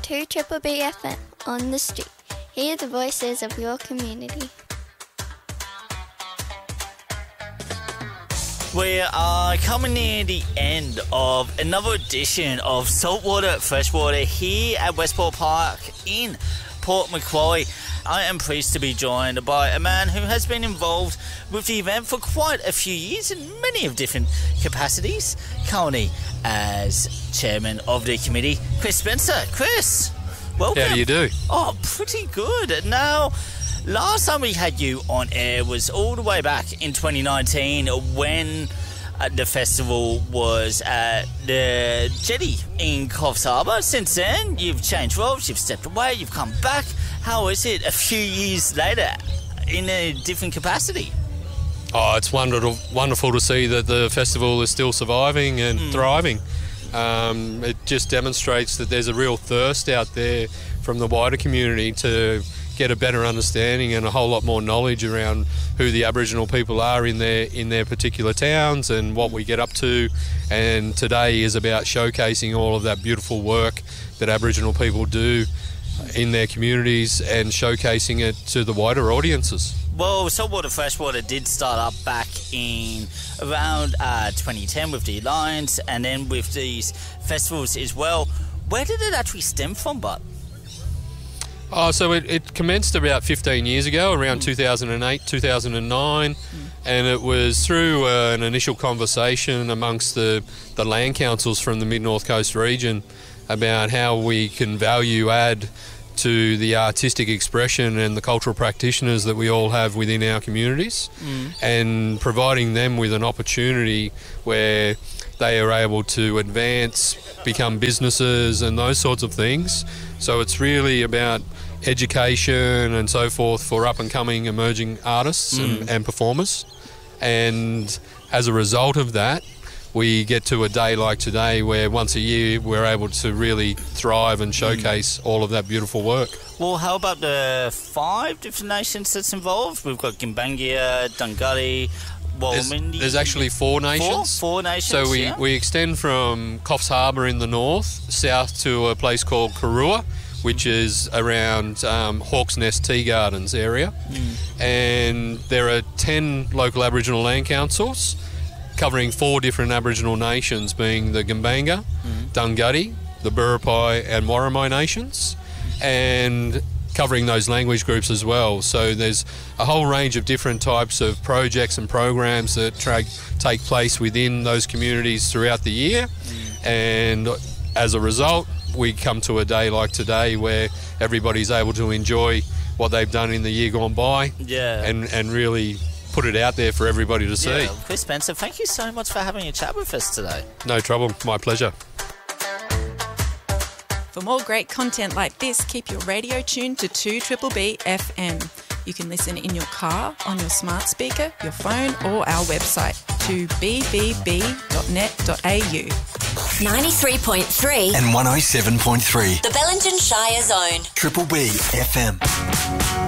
to Triple B FM on the street. Hear the voices of your community. We are coming near the end of another edition of Saltwater Freshwater here at Westport Park in Port Macquarie. I am pleased to be joined by a man who has been involved with the event for quite a few years in many of different capacities. Currently as chairman of the committee, Chris Spencer. Chris, welcome. How do you do? Oh, pretty good. Now, last time we had you on air was all the way back in 2019 when the festival was at the jetty in Coffs Harbour. Since then, you've changed roles, you've stepped away, you've come back. How is it a few years later in a different capacity? Oh, it's wonderful to see that the festival is still surviving and thriving. It just demonstrates that there's a real thirst out there from the wider community to get a better understanding and a whole lot more knowledge around who the Aboriginal people are in their particular towns and what we get up to. And today is about showcasing all of that beautiful work that Aboriginal people do in their communities and showcasing it to the wider audiences. Well, Saltwater Freshwater did start up back in around 2010 with the Alliance and then with these festivals as well. Where did it actually stem from, Bud? Oh, so it commenced about 15 years ago, around 2008, 2009, and it was through an initial conversation amongst the land councils from the Mid-North Coast region about how we can value add to the artistic expression and the cultural practitioners that we all have within our communities, and providing them with an opportunity where they are able to advance, become businesses and those sorts of things. So it's really about education and so forth for up-and-coming emerging artists and performers. And as a result of that, we get to a day like today where once a year we're able to really thrive and showcase all of that beautiful work. Well, how about the 5 different nations that's involved? We've got Gimbaynggirr, Dunghutti, Wallumbilla. There's actually 4 nations. Four nations, so we extend from Coffs Harbour in the north, south to a place called Karua, which is around Hawk's Nest Tea Gardens area. And there are 10 local Aboriginal land councils covering 4 different Aboriginal nations, being the Gimbaynggirr, Dunghutti, the Biripi and Worimi nations, and covering those language groups as well. So there's a whole range of different types of projects and programs that take place within those communities throughout the year. And as a result, we come to a day like today where everybody's able to enjoy what they've done in the year gone by and really put it out there for everybody to see. Chris Spencer, thank you so much for having a chat with us today. No trouble, my pleasure. For more great content like this, keep your radio tuned to 2BBB FM. You can listen in your car, on your smart speaker, your phone or our website, 2bbb.net.au. 93.3 and 107.3. The Bellingen Shire Zone. Triple B FM.